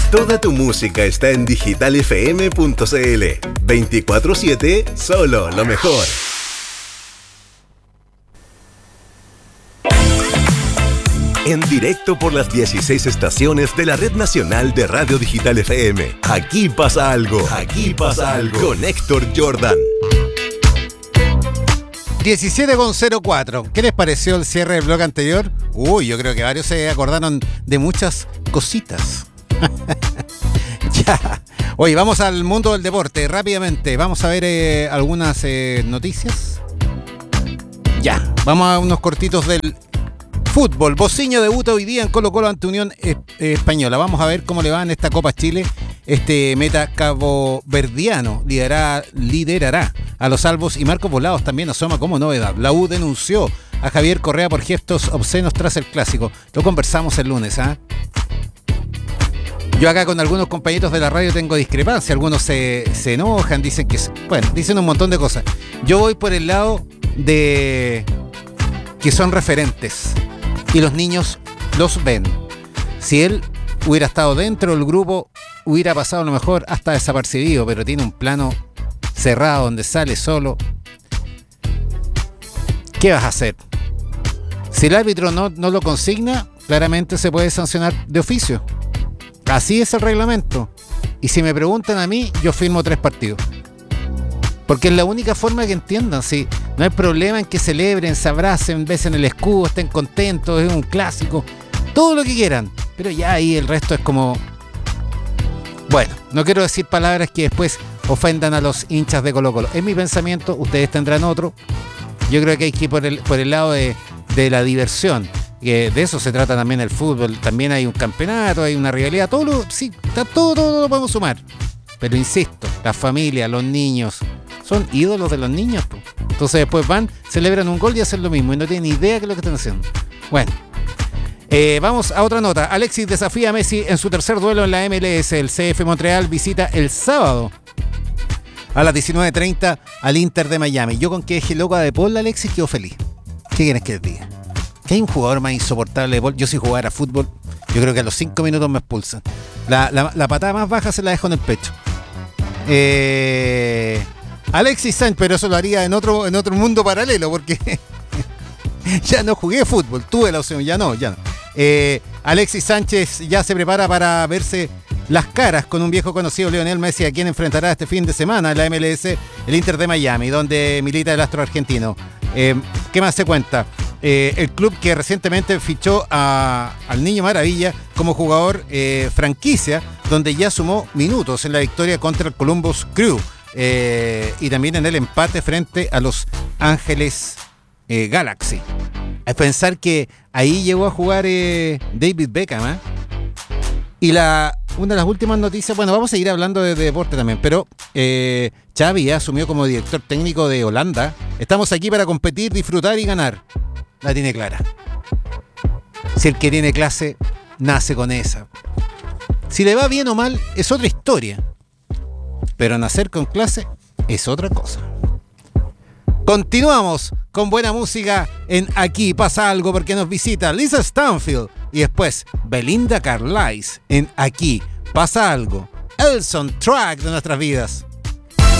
Toda tu música está en digitalfm.cl. 24/7, solo lo mejor. En directo por las 16 estaciones de la Red Nacional de Radio Digital FM. Aquí pasa algo. Aquí pasa algo. Con Héctor Jordan. 17:04. ¿Qué les pareció el cierre del bloque anterior? Yo creo que varios se acordaron de muchas cositas. Ya. Oye, vamos al mundo del deporte rápidamente. Vamos a ver algunas noticias. Ya, vamos a unos cortitos del fútbol. Bociño debuta hoy día en Colo-Colo ante Unión Española. Vamos a ver cómo le va en esta Copa Chile. Este meta caboverdiano liderará a los salvos y Marcos Volados también asoma como novedad. La U denunció a Javier Correa por gestos obscenos tras el clásico. Lo conversamos el lunes, ¿ah? Yo acá con algunos compañeros de la radio tengo discrepancia. Algunos se enojan, dicen que... Bueno, dicen un montón de cosas. Yo voy por el lado de que son referentes y los niños los ven. Si él hubiera estado dentro del grupo, hubiera pasado a lo mejor hasta desapercibido, pero tiene un plano cerrado donde sale solo. ¿Qué vas a hacer? Si el árbitro no lo consigna, claramente se puede sancionar de oficio. Así es el reglamento. Y si me preguntan a mí, yo firmo 3 partidos. Porque es la única forma que entiendan. Si no hay problema en que celebren, se abracen, besen el escudo, estén contentos, es un clásico, todo lo que quieran. Pero ya ahí el resto es como... Bueno, no quiero decir palabras que después ofendan a los hinchas de Colo-Colo. Es mi pensamiento, ustedes tendrán otro. Yo creo que hay que ir por el lado de la diversión. Que de eso se trata también el fútbol. También hay un campeonato, hay una rivalidad. Todo lo podemos sumar. Pero insisto, la familia, los niños, son ídolos de los niños. Entonces después van, celebran un gol y hacen lo mismo. Y no tienen ni idea de qué es lo que están haciendo. Bueno. Vamos a otra nota. Alexis desafía a Messi en su tercer duelo en la MLS. El CF Montreal visita el sábado a las 19:30 al Inter de Miami. Yo con que deje loca de Paul, Alexis, quedo feliz. ¿Qué quieres que te diga? Que hay un jugador más insoportable de Paul. Yo si jugara fútbol, yo creo que a los 5 minutos me expulsan. La patada más baja se la dejo en el pecho. Alexis Sánchez, pero eso lo haría en otro mundo paralelo, porque ya no jugué fútbol, tuve la opción, ya no. Alexis Sánchez ya se prepara para verse las caras con un viejo conocido, Lionel Messi, a quien enfrentará este fin de semana en la MLS, el Inter de Miami, donde milita el astro argentino. ¿Qué más se cuenta? El club que recientemente fichó al Niño Maravilla como jugador franquicia, donde ya sumó minutos en la victoria contra el Columbus Crew y también en el empate frente a Los Ángeles Galaxy. Es pensar que ahí llegó a jugar David Beckham, ¿eh? Y una de las últimas noticias, bueno, vamos a seguir hablando de deporte también, pero Xavi asumió como director técnico de Holanda. Estamos aquí para competir, disfrutar y ganar. La tiene clara. Si el que tiene clase nace con esa. Si le va bien o mal es otra historia, pero nacer con clase es otra cosa. Continuamos con buena música en Aquí Pasa Algo, porque nos visita Lisa Stanfield y después Belinda Carlisle en Aquí Pasa Algo, el soundtrack de nuestras vidas.